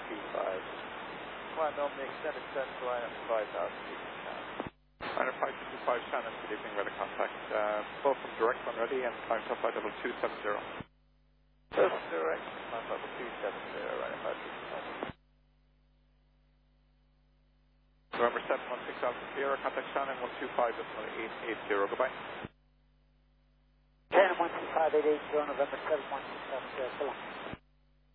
Well, normally extended turn to line 5000 feet. Line 525 Shannon, good evening, weather contact. Both from direct one ready and climb to flight level 270. First direct, climb level 270, right about this. November 716 Alpha Sierra, contact Shannon 125.880, goodbye. Shannon 125.880, November 716 Alpha Sierra, so long.